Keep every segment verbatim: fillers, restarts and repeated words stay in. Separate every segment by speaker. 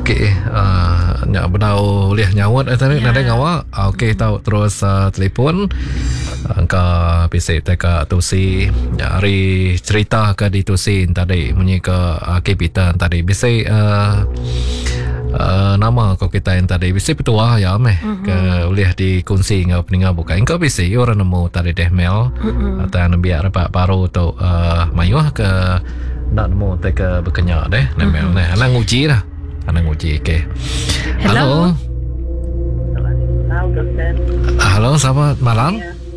Speaker 1: Okey, uh, nak berdau liah nyawat eh tadi nak ngawa. Okey tahu terus uh, telefon angka P C T K Tusi hari cerita ke di Tusi tadi bunyi ke uh, Kapitan tadi bisa uh, uh, nama kau kita yang tadi bisa petua ya meh uh-huh. ke boleh dikunci ngau peninga buka engkau bisa orang nemu tadi deh mail uh-huh. atau yang biar apa baru tu uh, mayuh ke nak nemu te ke berkenyak deh uh-huh. mail nah lang uji lah lang uji ke halo halo halo selamat malam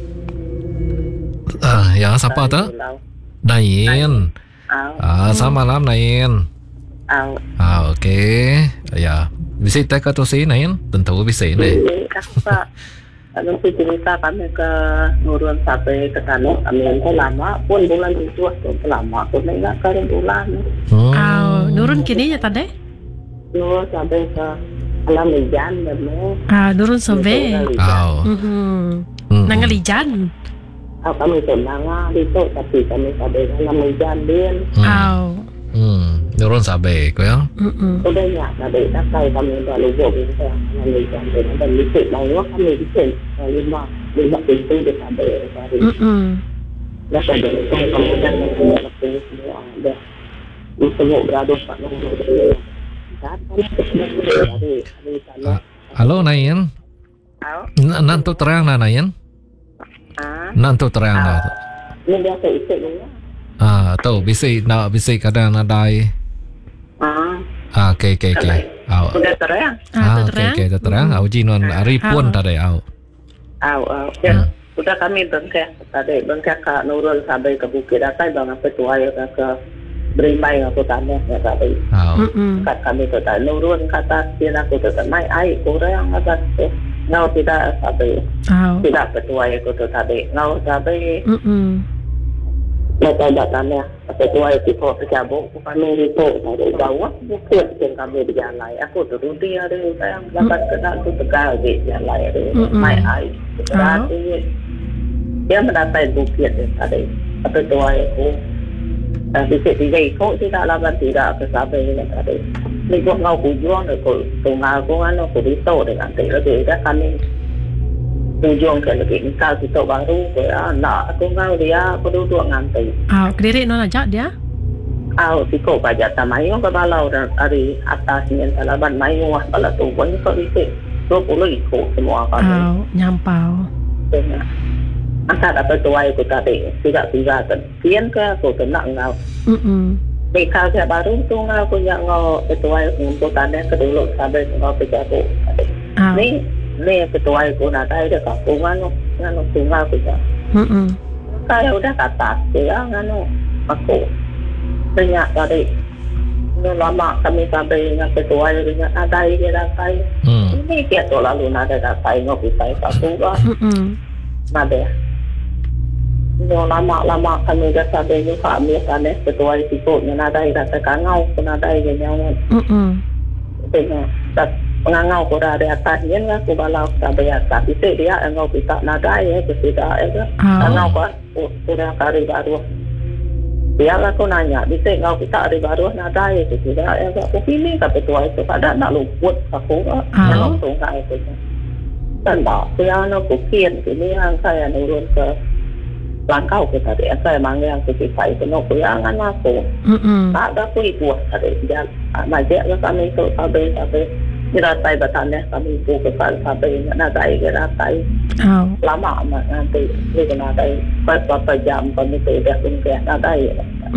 Speaker 1: ah ya siapa tu Nain ah selamat malam Nain ah okey ya bisa tak atau sih Nain tentu bisa ni
Speaker 2: Pak kalau cerita kami ke Nurun sampai ke sana kami yang lama pun bulan itu waktu lama pun enggak ke bulan
Speaker 3: ah Nurun kini ya tadi
Speaker 2: Nurun sampai ke alam lijan dan
Speaker 3: ah Nurun sampai
Speaker 1: oh
Speaker 3: nang lijan
Speaker 2: oh kami tunang itu tapi kami sampai alam lijan din
Speaker 3: oh
Speaker 1: hmm Nurun sampai kau ya
Speaker 2: udah ya sampai tak kami kami dah lupa gitu alam lijan dan lisik bawa kami lisik lima lima pintu di sampai hari dah ada kemudian kami semua ada semua berada pada nomor
Speaker 1: halo Nain
Speaker 2: halo
Speaker 1: nanti terang na Nain nanti terang na
Speaker 2: ini biasa isi ni
Speaker 1: ah tahu bisa nak bisa kadang nadai
Speaker 2: ah
Speaker 1: ah okay okay okay au
Speaker 2: sudah terang
Speaker 1: ah okay okay terang au jinon hari pun tadi au
Speaker 2: au au ya sudah kami bengkak tadi bengkak ke Nurul sampai ke Bukit Atai bang apa tu ayo ke Berimai aku tanya ya tadi.
Speaker 1: Oh.
Speaker 2: Kat kami tu tak Nurun kata dia aku tu tak mai air kurang kata tu. Ngau tidak sampai.
Speaker 3: Oh.
Speaker 2: Tidak petua aku tu tadi. Ngau sampai.
Speaker 3: Hmm.
Speaker 2: Lepas datangnya petua itu kau tercabut kami itu dari bawah bukit yang kami di jalan. Aku tu dia ada yang dapat kena tu tegal di jalan ada mai air. Berarti dia mendapat bukit tadi. Petua aku bisa tiga ikut tidak lawan tidak kesabai dengan tadi. Ni kau ngau kujuang dekat tunggal kau anu kau itu dengan tadi lebih dah kami kujuang ke lebih nikah kita baru ya nak aku ngau dia aku duduk ngantai.
Speaker 3: Ah, kediri nona jak dia?
Speaker 2: Ah, tiko pajak tamayo ke balau dan hari atas ni talaban mayu wah bala tu pun kau bisa dua puluh ikut semua kan.
Speaker 3: Ah, nyampau.
Speaker 2: Benar. Asal apa tuai aku tadi tidak tidak kan kian ke aku kena ngau mereka saya baru tu ngau aku yang ngau tuai untuk tanda kedulu sampai ngau pejabu ni ni tuai aku nak ada kampungan ngau tunggal aku je saya udah kata dia ngau aku banyak tadi lama kami sampai dengan tuai dengan ada dia datai ini dia tu lalu ada datai ngau kita satu lah ada yang lama-lama kami dah sampai ni kami sana ketua itu yang ada yang kata kangau pun ada yang nyawa. Hmm. Tengah tak pengangau pun ada atasnya lah aku balau sampai atas itu dia engkau bisa nada ya tidak ya. Kangau kan sudah kari baru. Dia lah aku nanya bisa engkau bisa kari baru nada ya tidak ya. Aku pilih kata ketua itu kada nak luput aku yang tunggal itu. Dan tak dia nak kukian ini yang saya nurun ke langkau kita tadi saya manggil yang kita itu nak kuyangan aku tak ada aku itu tadi dia majak kami itu sampai sampai diratai batanya kami itu kesal sampai nadai diratai lama nanti dia nadai beberapa jam kami itu dah mungkin nadai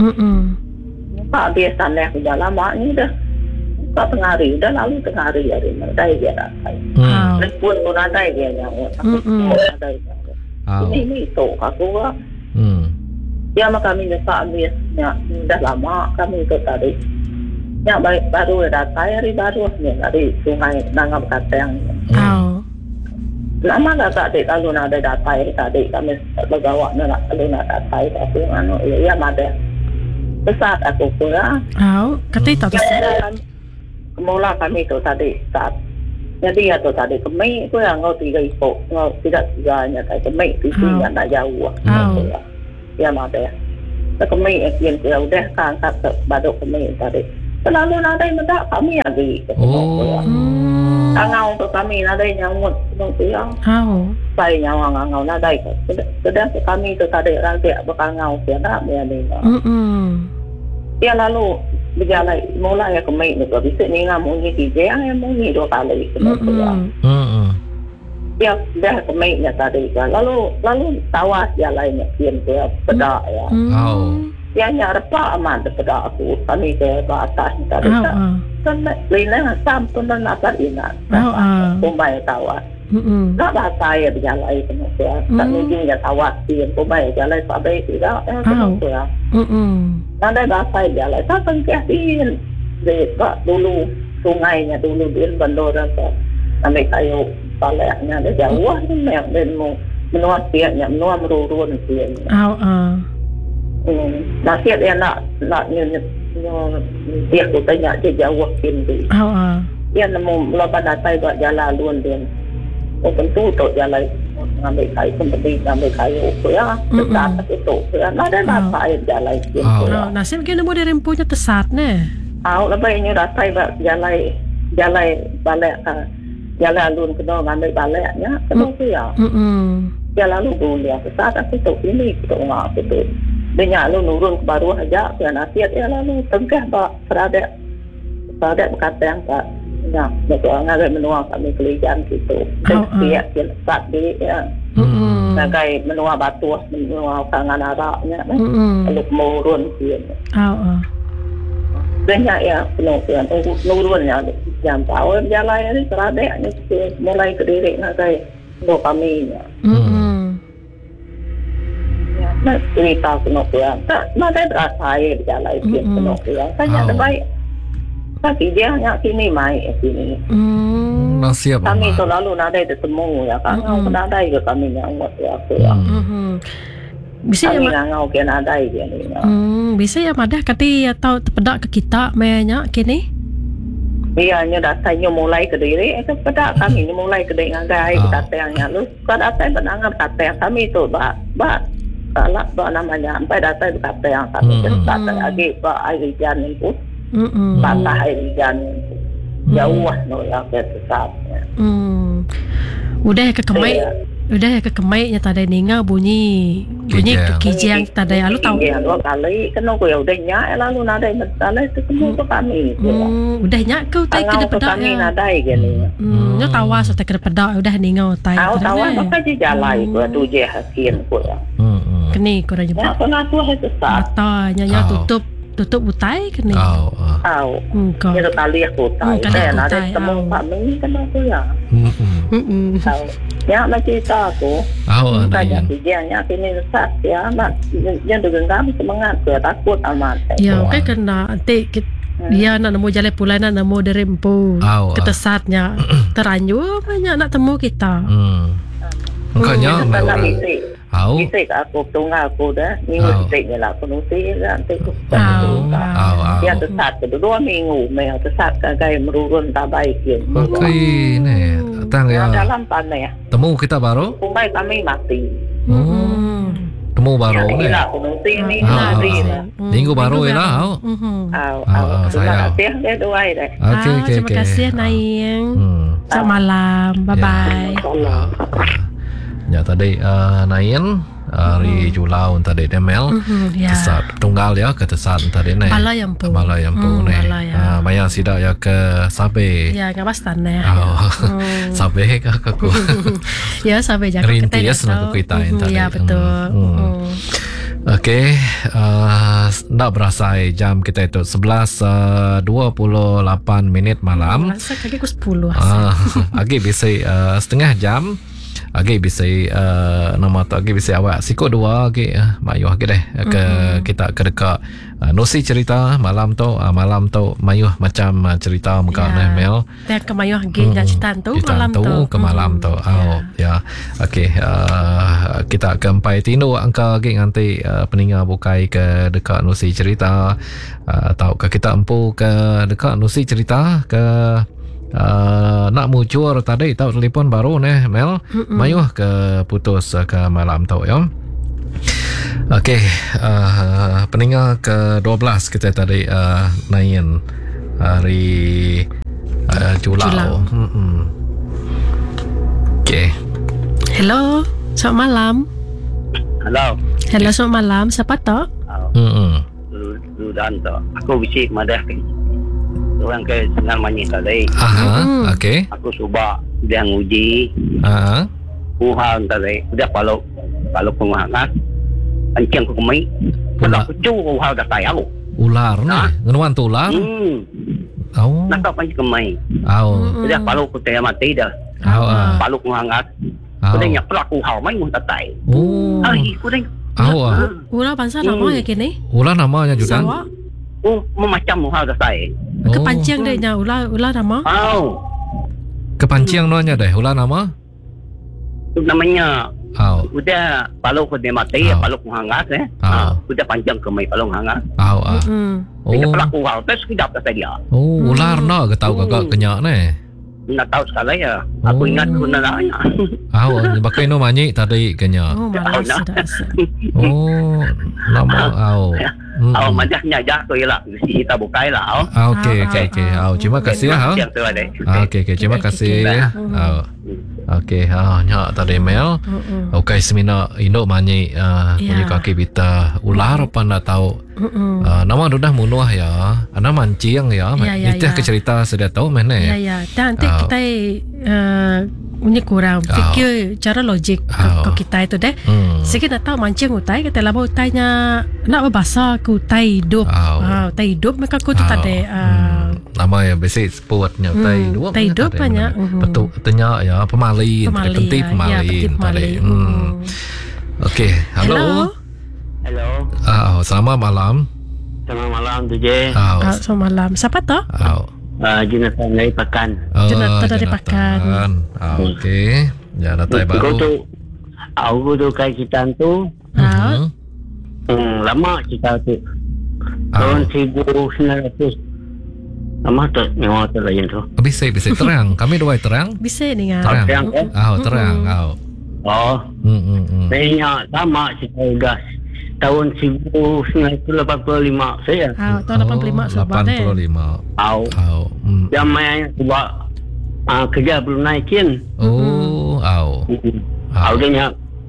Speaker 2: tak biasanya sudah lama ini dah tak tengah hari dah lalu tengah hari hari nadai dia nadai pun pun nadai dia nyawa nadai ini ini itu aku lah. Hmm. Ya maka kami nyesal ni, ya dah lama kami itu tadi. Ya baik baru datang hari baru ni dari sungai Nangap Kateng. Oh. Lama dah tadi kalau nak ada datang tadi kami bergawa nak kalau nak datang tapi anu ya ada. Besar aku pula.
Speaker 3: Oh, kata itu besar.
Speaker 2: Kemula kami itu tadi saat jadi atau tadi kami itu yang ngau tiga ikut ngau tidak tiganya tadi kami itu yang tak jauh ya ada ya kami yang dia udah kan tak baduk kami tadi Selalu nadai mendak kami lagi.
Speaker 1: Oh.
Speaker 2: Angau tu kami nadai nyamut nung tiang.
Speaker 3: Au.
Speaker 2: Saya nyawang angau nadai. Sedang kami tu tadi rakyat berangau tiada dia ni.
Speaker 3: Hmm.
Speaker 2: Dia lalu berjalan mulai ke mai ni bisa ni ngamungi dia yang mungi dua kali.
Speaker 3: Hmm.
Speaker 1: Hmm.
Speaker 2: Dia dah ke mai ni tadi kan. Lalu lalu tawas jalan ni kian dia pedak ya.
Speaker 1: Oh.
Speaker 2: Dia nyarap aman pedak aku kami ke atas tadi. Kan lina sampun nak ina. Pembai tawas.
Speaker 3: Hmm.
Speaker 2: Tak bahasa ya berjalan itu ya. Tak mungkin ya tawas dia pembai jalan sampai tidak. Ya.
Speaker 3: Hmm.
Speaker 2: Nada bahasa jalan. Tak pengkiasin. Dia dulu sungainya dulu dia bandoran ke. Sampai kayu balaknya ada jauh ni memang dia menua tiaknya menua merurun dia.
Speaker 3: Au ah.
Speaker 2: Hmm. Nak siap dia nak nak ni dia tu tanya dia jauh pintu.
Speaker 3: Au ah.
Speaker 2: Dia nemu lepas datang buat jalan luan dia. Oh tentu tu jalan ngambil kayu seperti ngambil kayu ya. Tetap itu ya. Nada bahasa jalan dia.
Speaker 3: Oh, nasib kena mau dirempunya tesat ne.
Speaker 2: Au lebih ini datang buat jalan jalan balik ka. Jalan alun kena ngambil baliknya kena tu ya.
Speaker 3: Hmm.
Speaker 2: Dia lalu boleh saat aku tu ini tu ngah tu. Dia lalu nurun ke baru aja ke nasihat dia lalu tengah bak serada serada berkata yang tak ya betul ngagai menua kami kelijan gitu. Dia dia saat dia ya.
Speaker 3: Hmm.
Speaker 2: Ngagai menua batu menua kangan araknya.
Speaker 3: Hmm.
Speaker 2: Lalu murun dia.
Speaker 3: Au ah.
Speaker 2: Banyak ya penuh yang nurunnya jam tahun jalan ini seradanya mulai ke diri ngagai dua kami ya.
Speaker 3: Hmm.
Speaker 2: Nak cerita penuh ya. Tak ada rasa ya jalan itu penuh ya. Tanya terbaik. Tapi dia hanya sini mai sini.
Speaker 3: Hmm.
Speaker 1: Masih apa?
Speaker 2: Kami selalu ada ketemu ya kan. Kau pernah ada juga kami yang buat ya.
Speaker 3: Hmm. Bisa
Speaker 2: kami
Speaker 3: ya
Speaker 2: ngau kena ada dia ni.
Speaker 3: Hmm, bisa ya madah kati atau terpedak ke kita mainnya kini.
Speaker 2: Iya nya datanya mulai ke diri itu pedak kami ni mulai ke diri ngagai kita tengnya lu kan datang benangan kata kami tu ba ba salah ba namanya sampai datang kata yang kami kata lagi ba air hujan itu. Hmm. Patah air hujan jauh no ya ke sesatnya.
Speaker 3: Hmm. Udah ke kemai udah ke kemainya tadi ninga bunyi bunyi kijang tadi lu tahu
Speaker 2: ya dua kali kena aku ya udah nyak lalu nada masalah itu semua tu kami
Speaker 3: hmm udah nyak kau tai ke pedak
Speaker 2: kami nada gini
Speaker 3: hmm lu tawas te ke pedak udah ninga tai
Speaker 2: tahu tahu maka je jalan ku tu je hakim ku ya
Speaker 1: hmm
Speaker 3: keni ku dah jumpa
Speaker 2: ya kena tu itu sah
Speaker 3: mata nya tutup tutup utai keni
Speaker 1: au
Speaker 2: au
Speaker 3: engkau
Speaker 2: ya kali aku tai dan ada temu kami kena tu ya
Speaker 1: hmm
Speaker 2: tahu ya macam aku
Speaker 1: au
Speaker 2: tanya dia nya kini sat ya mak dia dengan semangat tu takut amat
Speaker 3: ya kan kena nanti dia nak nemu jalan pulai nak nemu dari empu ketesatnya teranjur banyak nak temu kita
Speaker 1: hmm makanya au
Speaker 2: bisa aku tunggu aku dah minggu tiga lah aku nusi nanti aku dia tesat tu dua minggu memang tesat kagai merurun tak baik ya
Speaker 1: okey ni tang ya
Speaker 2: dalam tanah ya
Speaker 1: temu kita baru
Speaker 2: kumbai kami mati
Speaker 1: oh temu baru ni
Speaker 2: aku nusi ni nanti
Speaker 1: minggu baru ya lah au
Speaker 2: au saya dia dia dua dah
Speaker 1: okey okey
Speaker 3: terima kasih Naing selamat malam bye bye
Speaker 1: ya tadi uh, Nain hari uh, Julau tadi Demel kesat tunggal ya ke tesat tadi ni
Speaker 3: bala yang pu
Speaker 1: bala yang pu ni ah banyak sidak ya ke sabe
Speaker 3: ya ngabas tanah
Speaker 1: oh sabe ke aku
Speaker 3: ya sabe jaga
Speaker 1: kita rintis nak kita tadi
Speaker 3: ya betul
Speaker 1: okey uh, nak berasa jam kita itu sebelas dua puluh lapan minit malam
Speaker 3: rasa kaki ku sepuluh
Speaker 1: ah lagi bisa uh, setengah jam Agi bisa uh, nama tu agi bisa awak sikut dua agi uh, mayuh agi deh ke mm-hmm. kita ke dekat uh, nosi cerita malam tu uh, malam tu mayuh macam uh, cerita muka yeah. Mel
Speaker 3: dan ke mayuh agi mm-hmm. cerita tu malam tu
Speaker 1: ke malam tu mm-hmm. oh ya yeah. okey uh, kita akan pai tindu angka agi nanti uh, peninga bukai ke dekat nosi cerita uh, atau ke kita empu ke dekat nosi cerita ke Uh, nak muncul tadi tahu telefon baru nih Mel mm-mm. mayuh ke putus ke malam tu ya. Okey uh, peninga ke dua belas kita tadi uh, Nain Hari uh, Julau. Julau. Hmm. Okey.
Speaker 3: Hello, selamat malam.
Speaker 4: Hello.
Speaker 3: Hello, selamat malam. Siapa tu?
Speaker 1: Hmm.
Speaker 4: Ludan tu. Aku bisik madah ke. Orang ke senang manyik tadi.
Speaker 1: Aha, okey.
Speaker 4: Aku cuba dia nguji.
Speaker 1: Ha.
Speaker 4: Uhan tadi. Dia paluk paluk penguhangan. Ancang aku kemai. Kalau aku cu uhan dah tahu.
Speaker 1: Ular ni. Ngenuan tu ular.
Speaker 4: Hmm.
Speaker 1: Oh.
Speaker 4: Nak apa pancik kemai.
Speaker 1: Oh.
Speaker 4: Dia paluk aku teh mati dah.
Speaker 1: Oh.
Speaker 4: Paluk penguhangan. Aku dah nyak pelak uhan mai mun tak tai.
Speaker 1: Oh.
Speaker 4: Ai, aku dah.
Speaker 1: Oh.
Speaker 3: Ular bangsa nama ya kini?
Speaker 1: Ular namanya Judan.
Speaker 4: Oh, macam uhan dah tai.
Speaker 3: Kepancing deh nya ular ular nama?
Speaker 4: Oh.
Speaker 1: Kepancing namanya deh ular nama?
Speaker 4: Namanya
Speaker 1: Oh.
Speaker 4: Udah paluk ko dia mati, oh. Paluk hangat eh.
Speaker 1: Oh.
Speaker 4: Ah, udah panjang ke mai paluk hangat.
Speaker 1: Oh. Ah.
Speaker 3: Mm.
Speaker 1: Oh.
Speaker 4: Dia pelaku hal tes kita dapat dia.
Speaker 1: Oh, ular no ke tahu kakak kenyak ni.
Speaker 4: Nak tahu sekali ya. Aku
Speaker 1: Oh.
Speaker 4: ingat guna nanya.
Speaker 1: Oh, pakai no manyi tadi kenyak.
Speaker 3: Oh, malas dah.
Speaker 1: Oh, nama oh.
Speaker 4: Hmm. Oh, majahnya jatuh ialah si kita bukai lah.
Speaker 1: Ah, okey okey okey. Oh, terima kasih ha.
Speaker 4: Yang tu ada.
Speaker 1: Ah, okey okey, terima kasih. Oh. Okey, ha nyak tadi Mel. Okey semina induk manyi uh, manyi kaki bita ular apa nak tahu. Uh, nama dah munuh ya. Ana mancing ya. Itu ke cerita sudah tahu mana.
Speaker 3: Ya ya. Dan nanti kita uh, punya kurang fikir cara logik ke kita itu deh. Sikit nak tahu mancing utai kita lama utainya nak berbahasa ke utai hidup. Ah, utai hidup mereka ku tu tadi.
Speaker 1: Nama ya basic sportnya utai hidup.
Speaker 3: Utai hidup banyak.
Speaker 1: Betul tanya ya pemalin, penting pemalin tadi. Okey, halo.
Speaker 4: Hello.
Speaker 1: Ah, selamat malam.
Speaker 4: Selamat malam tu je.
Speaker 3: Ah, selamat malam. Siapa tu?
Speaker 1: Ah.
Speaker 4: Uh, Jonathan dari Pakan.
Speaker 1: Oh,
Speaker 3: Jonathan dari Pakan.
Speaker 1: Ah, okey. Ya, datang baru.
Speaker 4: Aku tu, aku tu kai kita tu.
Speaker 3: Ah.
Speaker 4: Hmm, lama cerita tu. Tahun seribu sembilan ratus. Lama tu, nyawa tu lain tu.
Speaker 1: Bisa, bisa terang. Kami dua terang.
Speaker 3: Bisa ni kan?
Speaker 1: Terang.
Speaker 4: Terang kan?
Speaker 1: Ah, terang. Oh.
Speaker 4: Oh.
Speaker 1: Hmm, hmm, hmm.
Speaker 4: Saya lama cerita udah. Tahun seribu sembilan ratus lapan puluh lima saya.
Speaker 3: Ah, tahun lapan puluh lima sebab
Speaker 1: lapan puluh lima.
Speaker 4: Tahu.
Speaker 1: Tahu. Hmm.
Speaker 4: Yang main buat uh, kerja Brunei kin.
Speaker 1: Oh, tahu.
Speaker 4: Tahu dia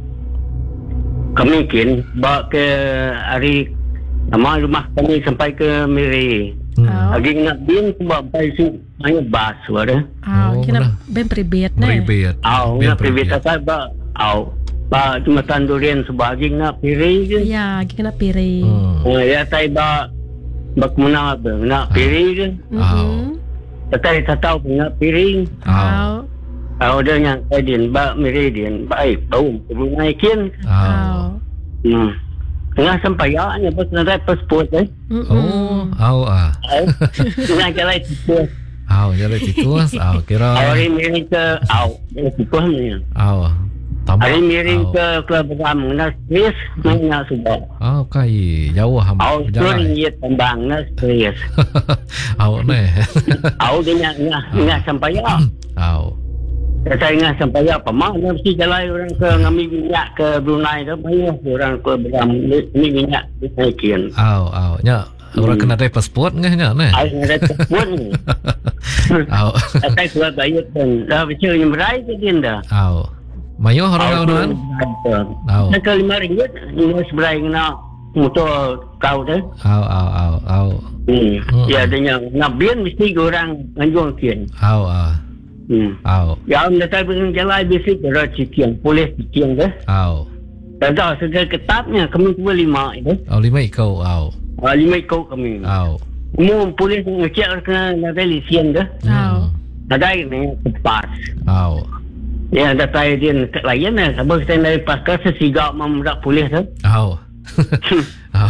Speaker 4: kami kin bawa ke hari nama rumah kami sampai ke Miri. Lagi nak bin sebab baju hanya bas ada.
Speaker 3: Ah, kena ben pribet ni.
Speaker 1: Pribet.
Speaker 4: Aw, nak pribet apa ba? Aw. Ba cuma tandurian sebagai nak piri je.
Speaker 3: Ya, kena piri.
Speaker 4: Oh, ya tai ba bak muna ba nak piri je.
Speaker 1: Aw.
Speaker 4: Tai tak tahu nak piri.
Speaker 3: Aw.
Speaker 4: Aw dia yang din ba meridian baik tahu Brunei kin.
Speaker 3: Aw.
Speaker 4: Hmm. Tengah sampai ya ni pas nak pasport eh.
Speaker 1: Oh, aw ah.
Speaker 4: Tengah jalan tikus.
Speaker 1: Aw, jalan tikus. Aw, kira.
Speaker 4: Hari miring ke aw, tikus ni.
Speaker 1: Aw.
Speaker 4: Hari miring ke keberam nak stres nak sudah.
Speaker 1: Aw, kai jauh hamba.
Speaker 4: Aw, turun ye tambang nak stres.
Speaker 1: Aw ni.
Speaker 4: Aw dia nak nak sampai ya.
Speaker 1: Aw.
Speaker 4: Saya ingat sampai apa mah mesti jalan orang ke ngambil minyak ke Brunei tu banyak orang ke beram ni minyak naikin.
Speaker 1: Aw, aw, nya orang kena ada pasport ngah nya ni.
Speaker 4: Ai ada pasport ni.
Speaker 1: Aw.
Speaker 4: Saya keluar bayar pun dah bicara yang berai ke dia dah.
Speaker 1: Aw. Mayo orang orang. Aw.
Speaker 4: Nak lima ringgit ini seberai kena motor kau tu.
Speaker 1: Aw, aw, aw, aw.
Speaker 4: Hmm. Ya adanya nak bian mesti orang anjung kian.
Speaker 1: Aw, ah.
Speaker 4: Hmm.
Speaker 1: Aw.
Speaker 4: Ya am datang dengan jalan bisik berat cikian, polis cikian ke?
Speaker 1: Aw.
Speaker 4: Tak tahu segala ketatnya kami dua lima itu.
Speaker 1: Aw lima ikau, aw.
Speaker 4: Ah lima ikut kami.
Speaker 1: Aw.
Speaker 4: Umum polis ngecek kena nak lesen ke?
Speaker 3: Aw.
Speaker 4: Ada ni tepat.
Speaker 1: Aw.
Speaker 4: Ya ada saya dia lain lah. Sebab kita dari pasca sesigap memudak polis tu.
Speaker 1: Aw. Aw.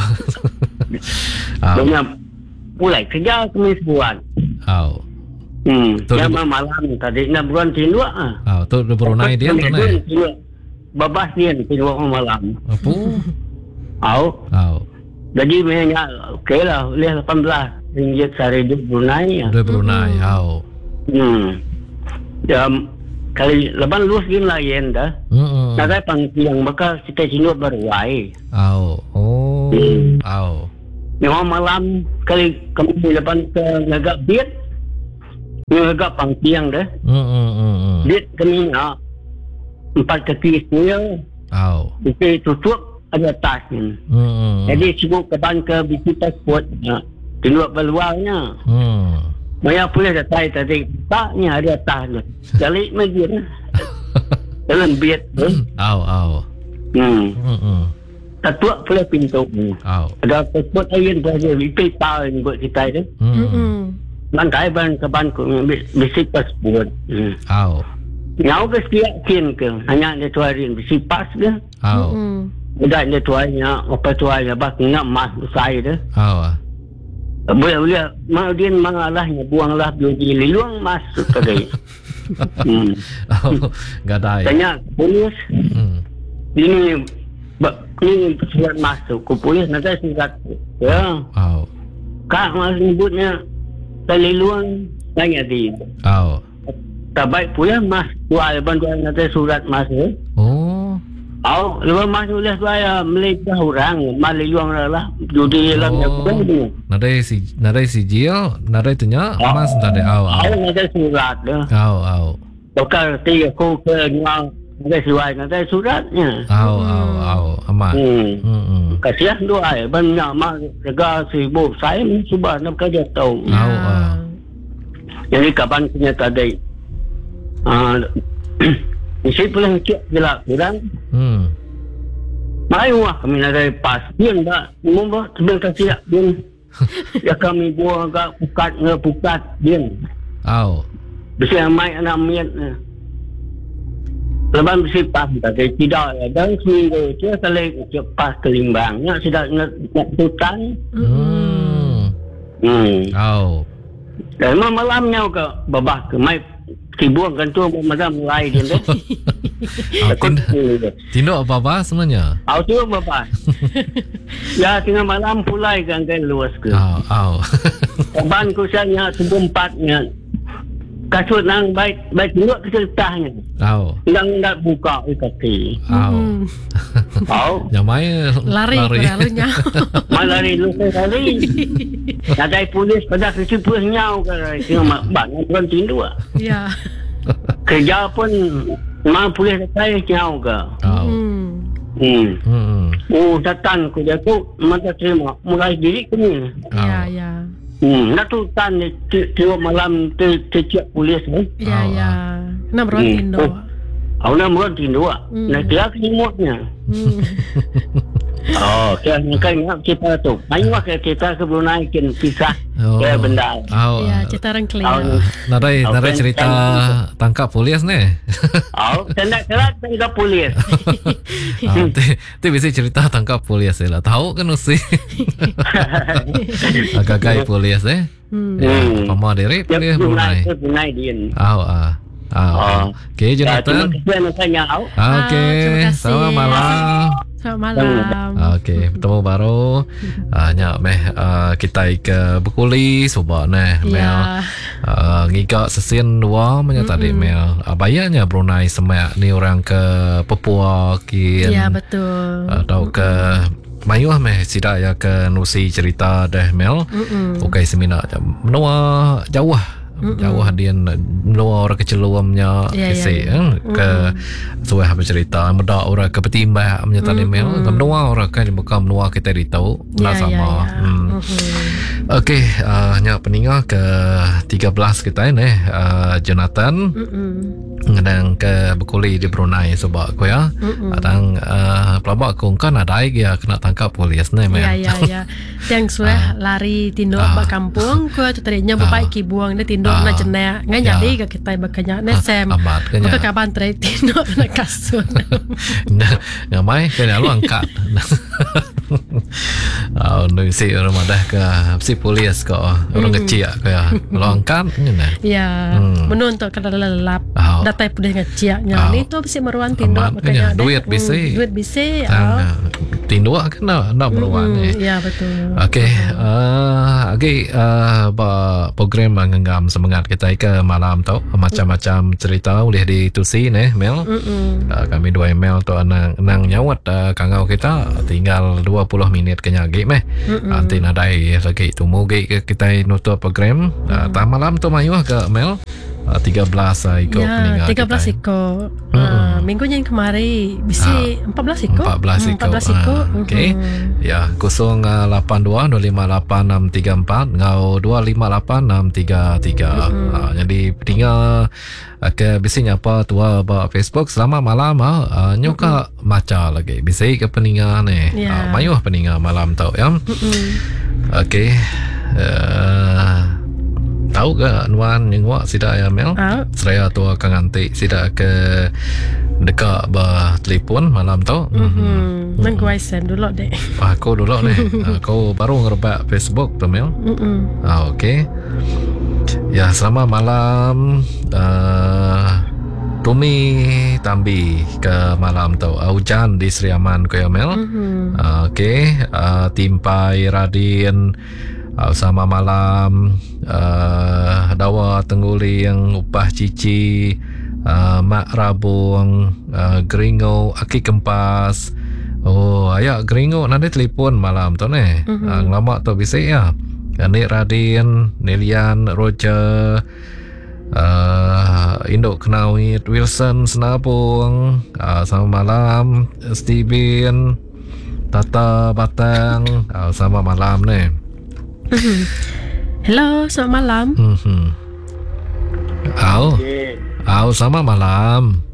Speaker 1: Aw.
Speaker 4: Banyak pulai kerja kami sebulan.
Speaker 1: Aw.
Speaker 4: Hmm. Yang malam tadi nak bulan tindua ah.
Speaker 1: Aw, tu di Brunei dia tu ni.
Speaker 4: Babas dia tindua malam.
Speaker 1: Apa?
Speaker 4: Aw.
Speaker 1: Aw.
Speaker 4: Jadi memangnya okey lah, boleh lapan belas ringgit sehari di Brunei ya.
Speaker 1: Di Brunei, aw.
Speaker 4: Hmm. Ya, kali laban lulus gin lain dah.
Speaker 1: Hmm.
Speaker 4: Nak pang yang bakal kita sini baru ai.
Speaker 1: Aw. Oh. Aw.
Speaker 4: Yang malam kali kami lepas ke ngagak biat. Ngagak pangtiang dah.
Speaker 1: Hmm hmm hmm.
Speaker 4: Biat kami nak empat kaki semuanya.
Speaker 1: Au.
Speaker 4: Bisa tutup ada tasnya.
Speaker 1: Hmm.
Speaker 4: Jadi cukup keban ke bisi pasport. Ya. Di luar peluangnya.
Speaker 1: Hmm.
Speaker 4: Maya boleh datang tadi. Taknya ada tas. Jadi macam dalam biat tu.
Speaker 1: Au au.
Speaker 4: Hmm.
Speaker 1: Hmm hmm.
Speaker 4: Tatuak pula pintu.
Speaker 1: Au.
Speaker 4: Ada pasport air berada lipai tau ni buat kita tu.
Speaker 1: Hmm.
Speaker 4: Lantai ban ke ban ku bisi pasport. Hmm.
Speaker 1: Au.
Speaker 4: Nyau ke setiap kin ke. Hanya dia tuarin bisi pas ke.
Speaker 1: Au.
Speaker 4: Udah dia tuanya apa tuanya bak nak mas saya tu.
Speaker 1: Au.
Speaker 4: Boleh boleh kemudian mengalahnya buanglah beauty liluang masuk tadi. Hmm.
Speaker 1: Au. Gadai.
Speaker 4: Tanya polis.
Speaker 1: Hmm.
Speaker 4: Ini ini surat masuk ke polis nanti surat. Ya.
Speaker 1: Au.
Speaker 4: Kak mas nyebutnya liluang tanya di.
Speaker 1: Au.
Speaker 4: Tak baik pula mas tuai bantuan nanti surat masuk.
Speaker 1: Oh.
Speaker 4: Oh, lepas masuk oleh saya Malaysia orang, Malay luang lah, judi dalam yang bukan tu.
Speaker 1: Nadai si nadai si Jio, nadai tanya, mas nadai au au.
Speaker 4: Au nadai surat dah.
Speaker 1: Au au.
Speaker 4: Bakal tiga ko ke nyang, nadai surat, nadai suratnya.
Speaker 1: Au au au, amat.
Speaker 4: Hmm.
Speaker 1: Hmm.
Speaker 4: Kasihan doa, banyak mak jaga sibuk saya cuba nak kerja tahu.
Speaker 1: Au au.
Speaker 4: Jadi kapan punya tadi? Ah. Saya pula cek jelas orang.
Speaker 1: Hmm.
Speaker 4: Mayu lah kami nak dari pas. Dia tak. Mungkin sebelum kasih dia. Ya kami buang agak pukat ke pukat dia.
Speaker 1: Au.
Speaker 4: Bisa amai anak miat. Lepas bisa pas tadi. Tidak ya. Dan seminggu dia kali cek pas kelimbang. Ya sudah nak tutan.
Speaker 1: Hmm.
Speaker 4: Hmm.
Speaker 1: Au.
Speaker 4: Dan malamnya ke babah ke mai. Kibuang kan tu macam mulai dia tu.
Speaker 1: Tinduk apa-apa sebenarnya?
Speaker 4: Au tu apa? Ya tengah malam pulai kan kan luas ke.
Speaker 1: Au au.
Speaker 4: Kaban ku saya sebelum empatnya. Kasut nang baik baik dulu keceritaannya.
Speaker 1: Au.
Speaker 4: Yang nak buka kaki.
Speaker 1: Au.
Speaker 4: Au.
Speaker 1: Nyamai
Speaker 3: lari lalunya.
Speaker 4: Mai lari lu lari. Ada polis pada kecil polis nyau kan. Tengah banyak orang tindu.
Speaker 3: Ya.
Speaker 4: Kerja pun memang polis saya nyau ke.
Speaker 1: Au.
Speaker 4: Hmm.
Speaker 1: Hmm.
Speaker 4: Oh datang kerja tu mata terima mulai diri kini.
Speaker 3: Ya ya.
Speaker 4: Hmm, nak tu tan ni tiap malam tu cek polis ni.
Speaker 3: Ya ya. Nak berontin do.
Speaker 4: Aku nak berontin do. Nak dia kelimutnya. Oh, kan kan kita tu. Ayo kita ke Brunei kin pisah. Ya benda.
Speaker 1: Au.
Speaker 3: Ya, cerita orang clear.
Speaker 1: Nadai nadai cerita tangkap polis ni.
Speaker 4: Oh, tidak kelat tangkap polis.
Speaker 1: Tu bisa cerita tangkap polis lah. Tahu kan usi. Agak gay polis eh. Hmm. Pama diri polis Brunei.
Speaker 4: Brunei dia.
Speaker 1: Au ah. Ah. Okey Jonathan.
Speaker 4: Terima kasih au.
Speaker 1: Okey. Selamat malam.
Speaker 3: Selamat malam.
Speaker 1: Okey, bertemu baru. Hanya uh, meh uh, kita ke Bekuli sebab neh mel uh, ngigak sesin dua menyata di mel. Uh, bayarnya Brunei semak ni orang ke Papua kin.
Speaker 3: Ya betul.
Speaker 1: Atau uh, ke Mayuh meh sida ya ke Nusi cerita deh mel. Okey seminar menua jauh. Mm-mm. Jauh dia luar orang keceluamnya yeah, isi yeah, yeah. ke suai apa cerita muda orang ke petimbah menyata email menua orang kan bukan menua kita ditahu yeah, sama yeah, yeah. Hmm. Mm-hmm. Okey uh, nya peninggal ke tiga belas kita ini uh, Jonathan ngedang ke Bekuli di Brunei sebab aku ya kadang uh, pelabak aku kan ada ya kena tangkap polis ni
Speaker 3: ya ya ya yang sudah lari tinduk uh, bak kampung ku tu tadinya bapak ki buang dia tinduk na jenak ngan jadi ke kita bakanya ne sem maka kapan trai tinduk na kasut
Speaker 1: ngamai kena lu angkat oh nu si orang madah ke si polis ke orang kecil ke ya lu angkat ni
Speaker 3: ya menuntut kada lelap datai pudih ngeciaknya ni tu bisi meruan tinduk makanya
Speaker 1: duit bisi
Speaker 3: duit bisi
Speaker 1: tindua kan nak nak beruan
Speaker 3: Mm-mm.
Speaker 1: eh.
Speaker 3: Ya betul.
Speaker 1: Okey, uh, okey, uh, ba program mengenggam semangat kita ke malam tu macam-macam cerita boleh ditusi eh Mel. Uh, kami dua email tu nang nang nyawat uh, kangau kita tinggal dua puluh minit kenyagi meh. Nanti nadai lagi tumu ge kita nutup program. Uh, tak malam tu mayuh ke Mel. Uh, tiga belas uh, ikut
Speaker 3: ya,
Speaker 1: peninggal
Speaker 3: tiga belas
Speaker 1: kita.
Speaker 3: ikut. Uh, minggu yang kemarin bisi
Speaker 1: Ah,
Speaker 3: empat belas ikut.
Speaker 1: empat belas ikut.
Speaker 3: empat belas ikut.
Speaker 1: Ah, okey. Ya, kosong lapan dua dua lima lapan enam tiga empat ngau dua lima lapan enam tiga tiga. Ah, jadi tinggal uh, ke bisinya apa tua ba Facebook selama malam ah uh, nyoka mm-hmm. maca lagi. Bisi ke peningan ni.
Speaker 3: Ya.
Speaker 1: Ah, mayuh peningan malam tau ya. Okey. Uh, tahu ke Nuan yang wak sida ya Mel?
Speaker 3: Ah.
Speaker 1: Seraya tua kang antik sida ke dekat bah telefon malam tu.
Speaker 3: Mhm. Nang gua send dulu deh.
Speaker 1: Aku dulu ni. Kau baru ngerebak Facebook tu Mel?
Speaker 3: Mhm.
Speaker 1: Ah, okey. Ya, selamat malam. Uh, Tumi Tambi ke malam tu. Uh, hujan di Sri Aman ko ya Mel.
Speaker 3: Mhm.
Speaker 1: Uh, okey. Uh, Timpai Radin. Uh, sama malam uh, Dawa Tengguli yang upah cici uh, Mak Rabung uh, Geringo Aki Kempas. Oh ayak Geringo nanti telefon malam tu ni. Mm-hmm. uh, Lama tu bisa ya. Nik Radin Nilian Roger uh, Induk Kenawit Wilson Senabung uh, sama malam Steven Tata Batang uh, sama malam ni.
Speaker 3: Hello, selamat malam.
Speaker 1: Hmm. Au. Au sama malam.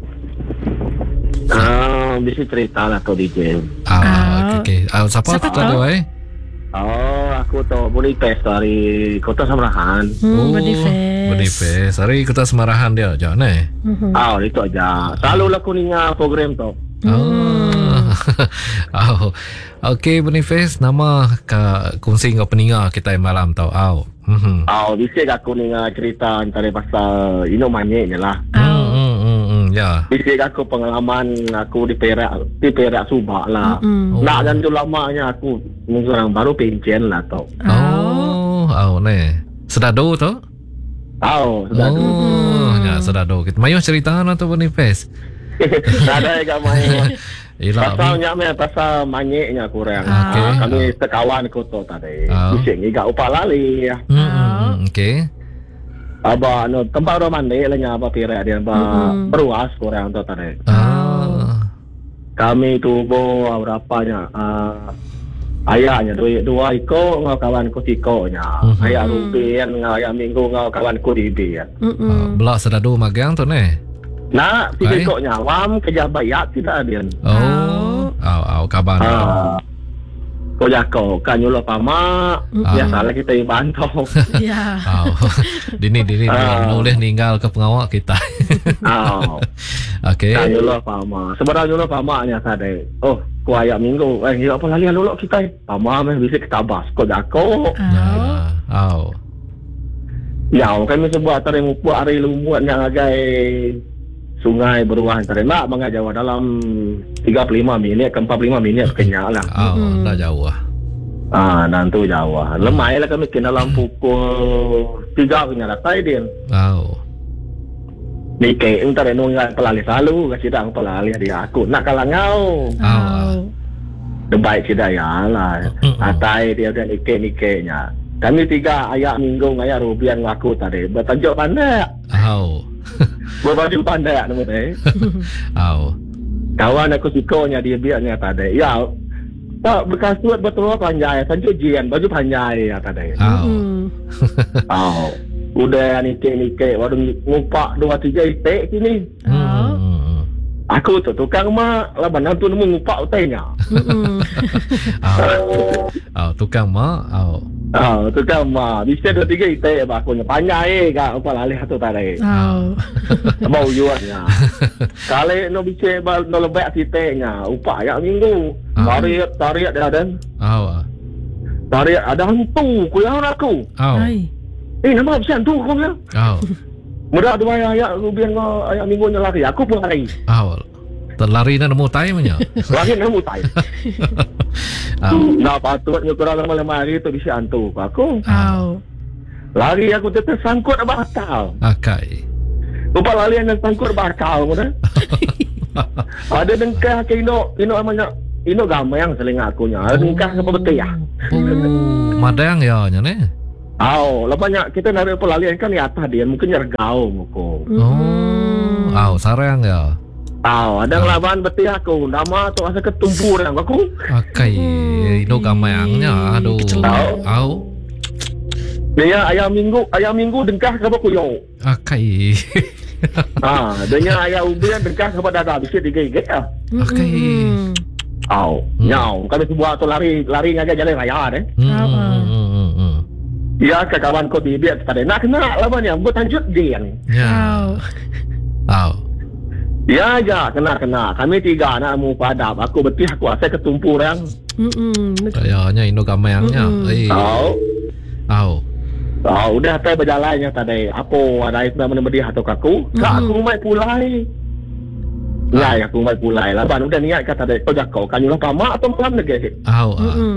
Speaker 4: Ah, bisa cerita lah kau D J.
Speaker 1: Ah, okey. Au siapa
Speaker 3: Siapa
Speaker 1: tu
Speaker 3: tu?
Speaker 1: eh?
Speaker 4: Oh, aku tu boleh tes dari Kota Samarahan.
Speaker 3: Hmm, Boniface.
Speaker 1: Boniface. Hari kita semarahan dia aja ni.
Speaker 3: Mhm.
Speaker 4: Ah, itu aja. Selalu lah aku ningal program tu.
Speaker 1: Oh. Au. Okey Boniface, nama ka kongsi ngau peninga kita malam tau. Au. Mhm.
Speaker 4: Ah, bisa aku ningal cerita antara pasal ino manyeknya lah.
Speaker 1: Hmm, hmm, hmm, hmm, ya.
Speaker 4: Bisa aku pengalaman aku di Perak, di Perak Subak lah.
Speaker 3: Mm-mm.
Speaker 4: Nak dan tu lamanya aku mungkin baru pensiun lah tau.
Speaker 1: Oh, au ni. Sedado tu?
Speaker 4: Oh, sudah tu.
Speaker 1: Oh, ya sedado. Kita mayuh cerita na tu Boniface.
Speaker 4: Tak ada yang main.
Speaker 1: Ilah.
Speaker 4: Pasalnya me pasal manyeknya kurang.
Speaker 1: Okey.
Speaker 4: Ah, kami sekawan ko tu tadi.
Speaker 1: Ah.
Speaker 4: Bising iga upah lali.
Speaker 1: Hmm, hmm, hmm, okey.
Speaker 4: Aba no tempat orang mandi lah nya aba Perak dia aba
Speaker 3: Mm-mm.
Speaker 4: beruas kurang tu tadi.
Speaker 1: Ah.
Speaker 4: Kami tu bo berapanya ah ayahnya dua dua iko ngau kawan ku tiko nya.
Speaker 1: Mhm.
Speaker 4: Ayah Ruben ngau ayah Minggu ngau kawan ku Dibi.
Speaker 1: Ah,
Speaker 3: Mm-mm.
Speaker 1: Belak sedado magang tu ni.
Speaker 4: Nah,
Speaker 1: Baik.
Speaker 4: tiga iko nya wam kerja bayat tidak dia.
Speaker 1: Oh, au au kabar.
Speaker 4: Ah. Kau jako kan nyulo pama biasalah kita bantu.
Speaker 3: Ya.
Speaker 1: Au. Dini dini
Speaker 4: Ah.
Speaker 1: boleh ninggal ke pengawak kita.
Speaker 4: Ah.
Speaker 1: Okey.
Speaker 4: Kan nyulo pama. Sebenarnya nyulo pama nya tadi. Oh, ku ayam minggu. Eh, apa lali lolo kita? Pama meh bisa kita bas. Kau jako.
Speaker 1: Ya. Au.
Speaker 4: Ya, kami sebuah tadi ngupu hari lumut yang agai sungai beruang tadi. Nak mangga Jawa dalam tiga puluh lima minit ke empat puluh lima minit kenyal lah.
Speaker 1: Au, dah jauh ah.
Speaker 4: Ah, nanti Jawa. Lemai lah kami kena dalam pukul tiga kenyal datang dia.
Speaker 1: Au.
Speaker 4: Ni ke entar nunggal pelali selalu kasi dah pelali dia aku nak kalang ngau.
Speaker 1: Au.
Speaker 4: Debaik kita ya lah. Atai dia dan ike-ike-nya. Kami tiga ayak Minggu ayak Rubian ngaku tadi. Bertajuk pandai.
Speaker 1: Au.
Speaker 4: Berbaju pandai nama tadi.
Speaker 1: Au.
Speaker 4: Kawan aku sikonya dia biarnya tadi. Ya. Tak berkasut betul panjai. Tajuk jian baju panjai ya tadi.
Speaker 1: Au.
Speaker 4: Oh. Udah nike-nike baru ngupak dua tiga itik sini.
Speaker 1: Hmm.
Speaker 4: Aku tu tukang mak laban tu nemu ngupak utainya.
Speaker 1: Au. Au, tukang mak. Au.
Speaker 4: Ah, tukang mak bisa dua tiga itik bah aku panjai kak apa lalih tu tadi.
Speaker 3: Oh.
Speaker 4: Mau jualnya. Kalau no bisa no lebih itiknya upah ya minggu. Tarik tarik dia dan.
Speaker 1: Au.
Speaker 4: Tarik ada hantu ku yang aku.
Speaker 1: Au.
Speaker 3: Ai.
Speaker 4: Eh nama bisa hantu kau ya.
Speaker 1: Au.
Speaker 4: Mudah dua ayat rubian ayat minggu nya lari. Aku pun lari.
Speaker 1: Au. Terlari na nemu tai punya.
Speaker 5: Lari nemu tai. Nah patutnya kurang malam hari tu bisa antu aku.
Speaker 3: Au.
Speaker 5: Lari aku tu tersangkut batal.
Speaker 1: Akai.
Speaker 5: Lupa lari yang tersangkut batal mana? Ada dengkah ke ino ino namanya ino gamayang seling aku nya. Ada dengkah apa betul ya?
Speaker 1: Oh, madang ya nya ne.
Speaker 5: Aw, lepasnya kita narik pelalian kan di atas dia mungkin nyergau muko.
Speaker 1: Oh, aw sarang ya.
Speaker 5: Aw, ada ngelaban betul aku. Nama tu asa ketumpur yang aku.
Speaker 1: Akai, ino gamayangnya. Aduh. Aw.
Speaker 5: Dia ayam minggu, ayam minggu dengkah ke kuyo.
Speaker 1: Akai.
Speaker 5: Ah, dia ayam ubi yang dengkah ke dada bisa digigit ah.
Speaker 1: Akai.
Speaker 5: Aw, nyau. Kami sebuah tu lari lari ngaja jalan raya deh.
Speaker 1: Hmm.
Speaker 5: Ya, ke kawan kau di dia tadi nak kena lawannya, buat lanjut dia ni.
Speaker 1: Ya. Aw.
Speaker 5: Ya, ya, kena kena. Kami tiga anak mu padap. Aku betih aku asal ketumpur yang.
Speaker 3: Hmm.
Speaker 1: Kayaknya ino gamayangnya. Eh.
Speaker 5: Aw.
Speaker 1: Aw.
Speaker 5: Ah, udah saya berjalannya tadi. Apa ada itu nama dia atau aku? Kak aku mai pulai. Ya, aku mai pulai. Laban udah niat kata tadi kau jakau kan nyulah pamak atau malam lagi.
Speaker 1: Aw.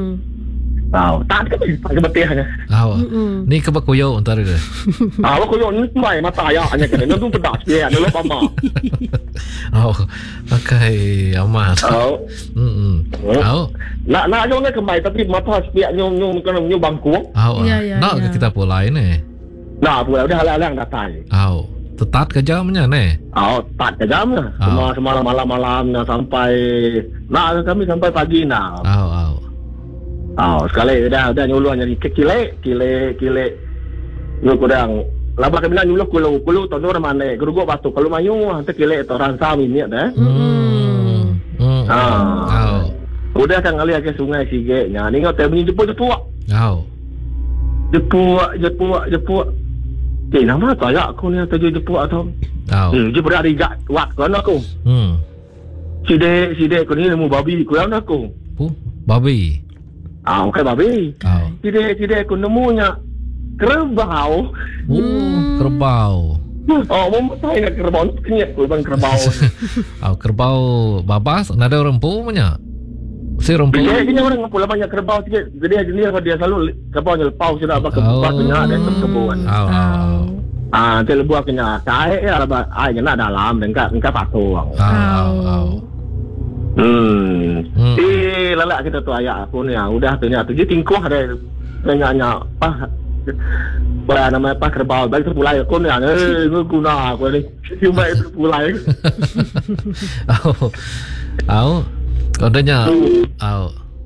Speaker 5: Aw, tak ada pakai betihnya.
Speaker 1: Aw. Ni kebak kuyo entar dia.
Speaker 5: Ah, aku yo ni mai mata ya hanya kena nunggu pedas dia nyulah pamak.
Speaker 1: Aw. Akai amat.
Speaker 5: Aw.
Speaker 1: Hmm. Aw.
Speaker 5: Nak nak yo ni kemai tapi mata spiak nyung nyung kena nyung bangku.
Speaker 1: Aw.
Speaker 3: Ya, ya,
Speaker 1: Nak
Speaker 3: ya.
Speaker 1: kita pulai ni.
Speaker 5: Nah, pula udah halang datang.
Speaker 1: Aw. Tetat ke jamnya ni.
Speaker 5: Oh, tak ke jam lah. Cuma semalam malam-malam nah, sampai nak kami sampai pagi nah.
Speaker 1: Aw, aw.
Speaker 5: Oh, sekali dah dah nyuluh nyari kile kile kile. Lu kurang. Laba kami nak nyuluh kulu kulu tonor mana. Guru gua batu kalau mayu hantar kile tu ransa minyak dah.
Speaker 1: Hmm. Hmm.
Speaker 5: Ah.
Speaker 1: Aw.
Speaker 5: Udah kan ngali ke sungai sige nya. Ni ngau teh bunyi jepuk jepuk.
Speaker 1: Aw.
Speaker 5: Jepuk jepuk jepuk. Eh, nama tak ya aku ni tujuh jepuk atau.
Speaker 1: Aw.
Speaker 5: Hmm, jepuk dah rijak wat kan aku.
Speaker 1: Hmm.
Speaker 5: Side side aku ni nemu babi ku yang aku.
Speaker 1: Oh, babi.
Speaker 5: Ah, okay babi.
Speaker 1: Aw.
Speaker 5: Side side aku nemunya kerbau.
Speaker 1: Oh, kerbau.
Speaker 5: Oh, mau saya nak kerbau ni kenyat ku bang kerbau.
Speaker 1: Aw, kerbau babas nada rempu punya. Si rempu.
Speaker 5: Dia kena orang pula banyak kerbau sikit. Jadi dia dia selalu kerbau lepas sudah apa kerbau kena ada kebun.
Speaker 1: Aw, aw.
Speaker 5: Ah, dia lebuah kena. Saya ya apa ai kena dalam dan enggak enggak patuh.
Speaker 1: Aw, aw.
Speaker 5: Hmm.
Speaker 1: Hmm.
Speaker 5: Eh, lalak kita tu ayah aku ni. Udah tu ni tu dia tingkuh ada nanya-nanya apa Bah, nama apa kerbau baik terpulai aku ni. Eh, guna aku ni. Cuma terpulai.
Speaker 1: Aw. Aw. Kodenya. Aw.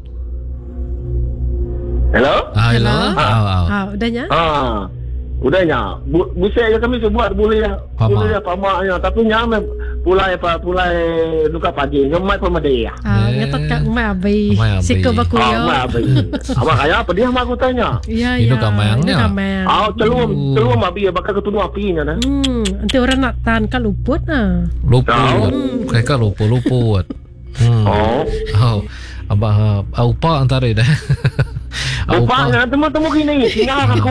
Speaker 5: Hello?
Speaker 1: Ah, hello. Aw, aw.
Speaker 3: Ah, udahnya?
Speaker 5: Ah. Udahnya. Bu, busai je kami buat boleh ya. Boleh ya pamaknya tapi nyame pulai apa pulai luka pagi ngemai pemadai ya.
Speaker 3: Ah, ngetot kat umai abi. Siko baku
Speaker 5: Ah,
Speaker 3: yo.
Speaker 5: umai abi. Abang kaya apa dia mak aku tanya.
Speaker 3: Ya,
Speaker 1: Ini
Speaker 3: ya.
Speaker 1: kamayangnya.
Speaker 3: Ini kamayang.
Speaker 5: Ah, celum, celum abi bakal ketunu apinya dah.
Speaker 3: Hmm, nanti orang nak tan kan luput nah.
Speaker 1: Luput. Kayak kan luput luput. Hmm.
Speaker 5: Oh.
Speaker 1: Oh. Abah aupa antara dah.
Speaker 5: Lupa nak temu-temu gini, tinggal aku.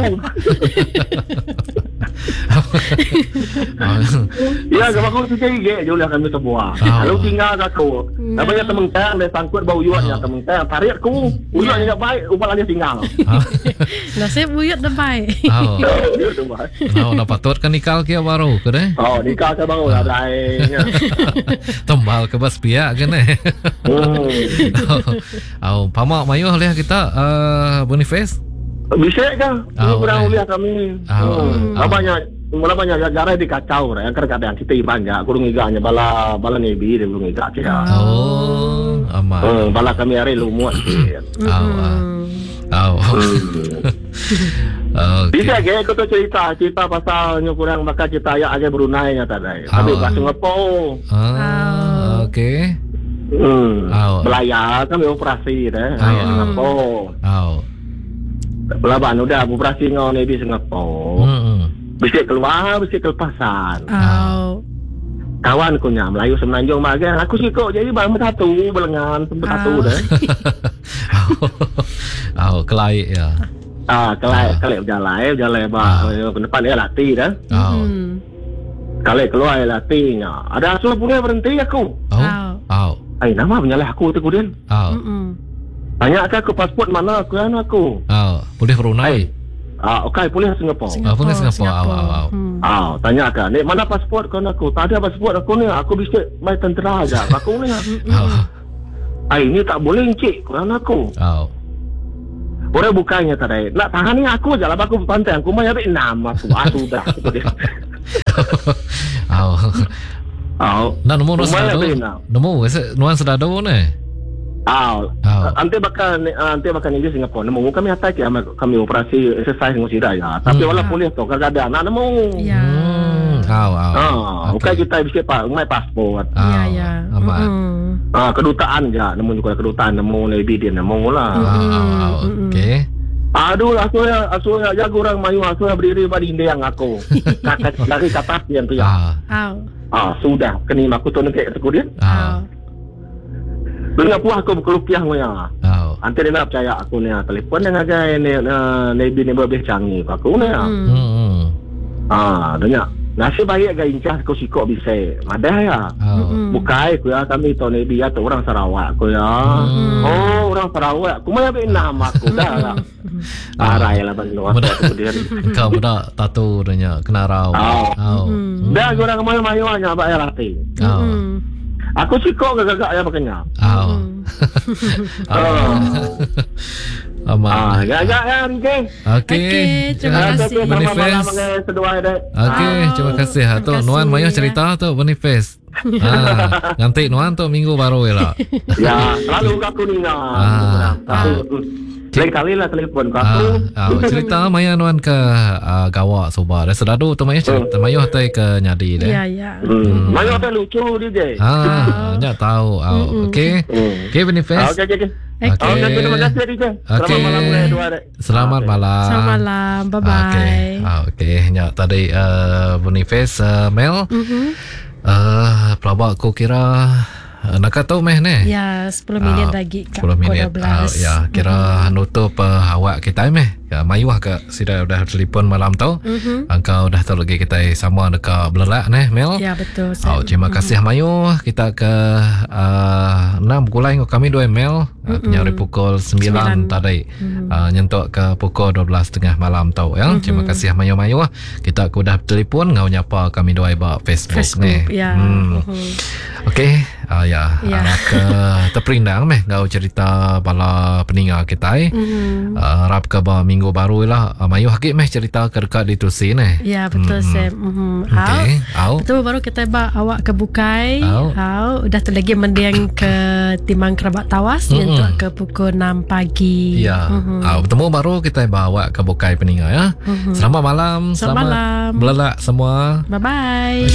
Speaker 5: Ya, kalau aku tu cari ge, jual kami sebuah. Kalau tinggal aku, namanya temen tang dia sangkut bau yuatnya temen tang, tarik aku, uyutnya tak baik, upah dia tinggal.
Speaker 3: Nasib buyut dah baik.
Speaker 1: Oh. Oh, nak patut kan nikal kia baru ke deh?
Speaker 5: Oh, nikah ke baru lah dai.
Speaker 1: Tembal ke bas pihak kan eh? Oh, pamak mayu lihat kita Boniface.
Speaker 5: Bisa kan? Ini kurang lihat kami. Banyak mula banyak jarak di kacau yang kadang-kadang kita ibanya kurang iganya bala bala nebi dia kurang igak dia.
Speaker 1: Oh, aman.
Speaker 5: Bala kami hari lumut.
Speaker 1: Oh. Oh. Okay.
Speaker 5: Bisa ke aku tu cerita cerita pasal nyo kurang bakal cerita ayat aja Brunei nya tadi. Tapi bahasa ngapo.
Speaker 1: Ah, okey.
Speaker 5: Hmm.
Speaker 1: Oh.
Speaker 5: Belayar kami operasi dah.
Speaker 1: Oh.
Speaker 5: Ayat Singapura.
Speaker 1: Oh.
Speaker 5: Belaban udah operasi ngau ni di Singapura.
Speaker 1: Hmm.
Speaker 5: Bisa keluar, bisa kelepasan.
Speaker 3: Oh.
Speaker 5: Kawan ku nya Melayu semenanjung magang. Aku sikok jadi bang satu belengan tempat satu dah.
Speaker 1: Oh, kelai ya.
Speaker 5: Ah, kelai kelai berjalan, berjalan bah. Ke depan dia latih dah.
Speaker 1: Oh.
Speaker 5: Kelai keluar latihnya. Ada asal punya berhenti aku.
Speaker 1: Oh. Au.
Speaker 5: Ai nama menyalih aku tu kemudian.
Speaker 1: Au.
Speaker 5: Tanya ke aku pasport mana aku kan aku.
Speaker 1: Au. Boleh Brunei.
Speaker 5: Ah, okey, boleh Singapura.
Speaker 1: Ah, boleh Singapura. Au, au, au.
Speaker 5: Ah, tanya kan, ni mana pasport kau aku? Tak ada pasport aku ni. Aku bisa main tentera aja. Aku ni.
Speaker 1: Au.
Speaker 5: Ai ni tak boleh encik kau aku.
Speaker 1: Au.
Speaker 5: Orang bukannya tadi. Nak tahan ni aku je lah. Aku pantai. Aku main habis enam aku. Ah, sudah.
Speaker 1: Au.
Speaker 5: Au.
Speaker 1: Nak nombor nuan sedado. Nombor nuan sedado ni.
Speaker 5: Au. Nanti bakal nanti bakal ni di Singapura. Nombor kami atas ke kami operasi exercise dengan sidai lah. Tapi wala polis tu kadang-kadang nak nombor.
Speaker 3: Ya.
Speaker 1: Au, au.
Speaker 5: Ah, bukan kita bisa pak main pasport.
Speaker 3: Ya, ya.
Speaker 1: Amat.
Speaker 5: Ah, kedutaan je. Nombor juga kedutaan. Nombor Navy dia nombor lah.
Speaker 1: Au, okey.
Speaker 5: Aduh, asuh ya, asuh ya, jago orang Melayu, asuh ya berdiri pada Indian aku. Kakak lari ke atas yang tu ya.
Speaker 3: Ah.
Speaker 5: Ah, sudah. Kini aku tu nak ke dia.
Speaker 1: Ah.
Speaker 5: Dengar puas aku berkelupiah ngoya.
Speaker 1: Oh.
Speaker 5: Nanti dia nak percaya aku ni telefon dengan gaya ni Navy ni lebih canggih aku ni.
Speaker 1: Hmm.
Speaker 5: Ah, dengar. Nasib baik gaya incah kau sikok bisa. Madah ya. Bukai aku ya kami tu Navy ya tu orang Sarawak aku ya. Oh, orang Sarawak. Aku mai ambil nama aku dah. Arai lah bantu aku kemudian.
Speaker 1: Kau budak tato danya kena rau.
Speaker 5: Oh. Dah orang mayu-mayu nya abak ya rati.
Speaker 1: Oh.
Speaker 5: Aku sikok gagak ya makanya.
Speaker 1: Oh. Oh. Amat.
Speaker 5: Ah, gagak ya Rike.
Speaker 1: Okey.
Speaker 3: Terima kasih.
Speaker 1: Boniface. Okey, terima kasih. Tu Nuan Mayu cerita tu Boniface. Ah, nanti Nuan tu minggu baru ya.
Speaker 5: Ya, selalu aku ni lah.
Speaker 1: Ah.
Speaker 5: Lain kali lah telefon ke aku.
Speaker 1: Ah, ah, cerita Maya Nuan ke uh, Gawak Soba. Dah sedadu tu Maya cerita. Maya hotai ke Nyadi deh.
Speaker 3: Ya, ya.
Speaker 5: Hmm. Maya hotai lucu dia je.
Speaker 1: Ah, nyak tahu. Oh, okey. Okey Boniface.
Speaker 5: Okey, okey, okey.
Speaker 1: Okey.
Speaker 5: Okay. Terima kasih D J.
Speaker 1: Okey.
Speaker 5: Selamat malam dua dek.
Speaker 1: Selamat malam.
Speaker 3: Selamat malam. Bye bye.
Speaker 1: Okey. Ah, okey. Nyak tadi uh, Boniface uh, Mel.
Speaker 3: Mhm.
Speaker 1: Uh, pelabak aku kira uh, nak kata meh ni.
Speaker 3: Ya, sepuluh minit lagi kat
Speaker 1: sepuluh minit.
Speaker 3: dua belas.
Speaker 1: Uh, ya, kira mm-hmm. nutup uh, awak kita meh. Ya, mayuah ke sudah dah telefon malam tu.
Speaker 3: Mhm.
Speaker 1: Engkau dah tahu lagi kita sama dekat belelak ni Mel.
Speaker 3: Ya, betul.
Speaker 1: Oh, terima kasih Mayu. Kita ke uh, enam kulai kami dua Mel. Uh, penyari pukul sembilan tadi. Mm-hmm. Uh, nyentuk ke pukul dua belas tengah malam tau ya. Mm-hmm. Terima kasih Mayu Mayu. Kita aku dah telefon ngau nyapa kami dua ba Facebook,
Speaker 3: Facebook
Speaker 1: ni.
Speaker 3: Ya.
Speaker 1: Hmm.
Speaker 3: Mm-hmm.
Speaker 1: Okey. Uh, ya.
Speaker 3: Ya.
Speaker 1: Anak ke terperindang meh ngau cerita bala peninggal kita. Mm-hmm. Uh, harap ke ba minggu baru lah. Uh, Mayu hakik meh cerita ke dekat di Tusi ni.
Speaker 3: Ya, betul
Speaker 1: Mm-hmm.
Speaker 3: Sam. Mhm.
Speaker 1: Okey. Au.
Speaker 3: Betul baru kita ba awak ke Bukai.
Speaker 1: Au.
Speaker 3: Au, dah tu lagi mendiang ke Timang Kerabat Tawas
Speaker 1: Mm-mm.
Speaker 3: untuk ke pukul enam pagi.
Speaker 1: Ya.
Speaker 3: Mhm.
Speaker 1: Ah, bertemu baru kita bawa ke Bukai Peninggal ya.
Speaker 3: Mhm.
Speaker 1: Selamat malam.
Speaker 3: Selamat malam.
Speaker 1: Belelak semua.
Speaker 3: Bye bye.